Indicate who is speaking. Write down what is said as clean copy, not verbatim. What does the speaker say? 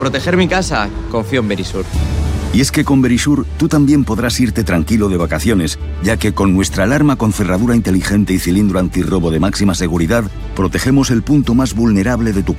Speaker 1: Proteger mi casa, confío en Verisur.
Speaker 2: Y es que con Verisur tú también podrás irte tranquilo de vacaciones, ya que con nuestra alarma con cerradura inteligente y cilindro antirrobo de máxima seguridad, protegemos el punto más vulnerable de tu